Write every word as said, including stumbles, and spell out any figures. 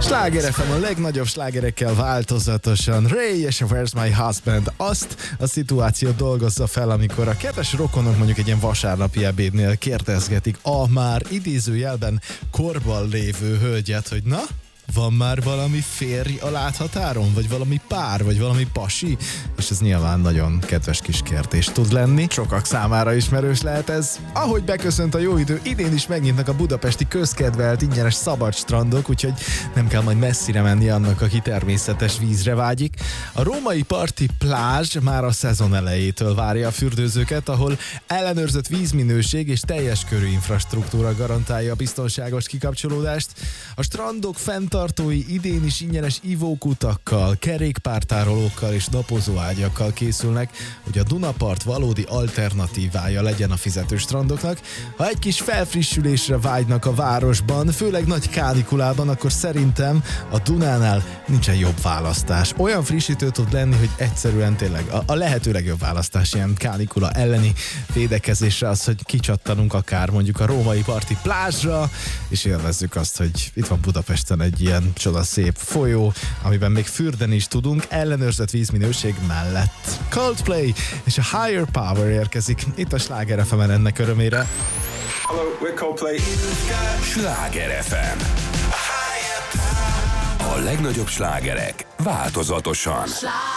Sláger ef em a legnagyobb slágerekkel változatosan. Ray és a Where's My Husband azt a szituációt dolgozza fel, amikor a kedves rokonok mondjuk egy ilyen vasárnapi ebédnél kérdezgetik a már idézőjelben korban lévő hölgyet, hogy na, van már valami férj a láthatáron, vagy valami pár, vagy valami pasi? És ez nyilván nagyon kedves kis kérdés tud lenni. Sokak számára ismerős lehet ez. Ahogy beköszönt a jó idő, idén is megnyitnak a budapesti közkedvelt ingyenes szabad strandok, úgyhogy nem kell majd messzire menni annak, aki természetes vízre vágyik. A római parti plázs már a szezon elejétől várja a fürdőzőket, ahol ellenőrzött vízminőség és teljes körű infrastruktúra garantálja a biztonságos kikapcsolódást. A strandok fenntartói idén is ingyenes ivókutakkal, kerékpártárolókkal és napozóágyakkal készülnek, hogy a Dunapart valódi alternatívája legyen a fizetős strandoknak. Ha egy kis felfrissülésre vágynak a városban, főleg nagy kánikulában, akkor szerintem a Dunánál nincsen jobb választás. Olyan frissítő tud lenni, hogy egyszerűen tényleg a, a lehető legjobb választás ilyen kánikula elleni védekezésre az, hogy kicsattanunk akár mondjuk a római parti plázsra, és élvezzük azt, hogy itt van Budapesten egy ilyen csodaszép folyó, amiben még fürdeni is tudunk, ellenőrzött vízminőség mellett. Coldplay és a Higher Power érkezik itt a Sláger ef emen ennek örömére. Hello, we're Coldplay. Sláger ef em. A legnagyobb slágerek változatosan.